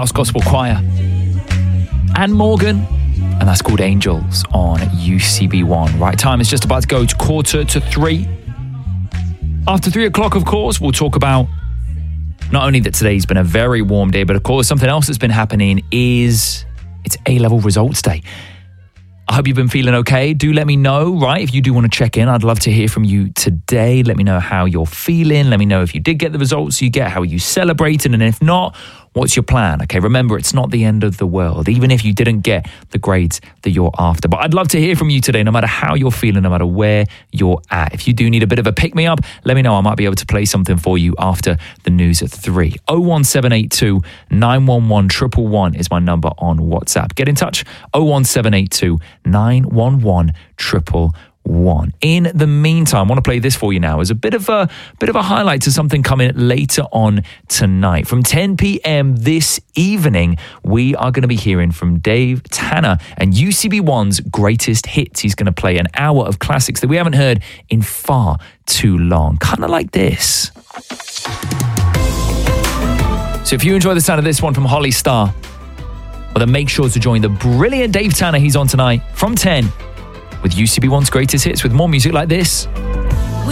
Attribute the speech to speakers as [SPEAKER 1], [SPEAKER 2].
[SPEAKER 1] House Gospel Choir. And Morgan. And that's called Angels on UCB1. Right, time is just about to go to 2:45. After 3 o'clock, of course, we'll talk about not only that today's been a very warm day, but of course something else that's been happening is it's A-level results day. I hope you've been feeling okay. Do let me know, right? If you do want to check in, I'd love to hear from you today. Let me know how you're feeling. Let me know if you did get the results you get, how are you celebrating? And if not, what's your plan? Okay, remember, it's not the end of the world, even if you didn't get the grades that you're after. But I'd love to hear from you today, no matter how you're feeling, no matter where you're at. If you do need a bit of a pick-me-up, let me know. I might be able to play something for you after the news at 3. 01782 911 111 is my number on WhatsApp. Get in touch, 01782 911 111. In the meantime, I want to play this for you now as a bit of a highlight to something coming later on tonight. From 10 p.m. this evening, we are going to be hearing from Dave Tanner and UCB1's greatest hits. He's going to play an hour of classics that we haven't heard in far too long. Kind of like this. So if you enjoy the sound of this one from Holly Starr, well, then make sure to join the brilliant Dave Tanner. He's on tonight from 10 with UCB1's greatest hits with more music like this.